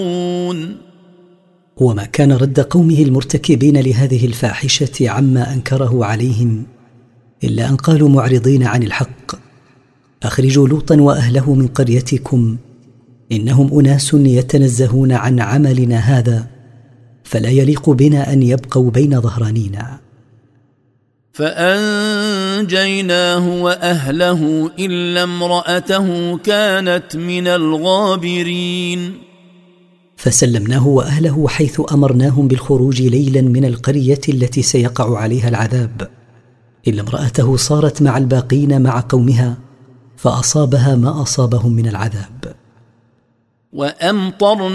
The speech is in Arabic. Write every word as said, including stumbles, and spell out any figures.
وما كان رد قومه المرتكبين لهذه الفاحشة عما أنكره عليهم إلا أن قالوا معرضين عن الحق: أخرجوا لوطا وأهله من قريتكم إنهم أناس يتنزهون عن عملنا هذا، فلا يليق بنا أن يبقوا بين ظهرانينا. فأنجيناه وأهله إلا امرأته كانت من الغابرين. فسلمناه وأهله حيث أمرناهم بالخروج ليلا من القرية التي سيقع عليها العذاب، إلا امرأته صارت مع الباقين مع قومها فأصابها ما أصابهم من العذاب. وأمطرنا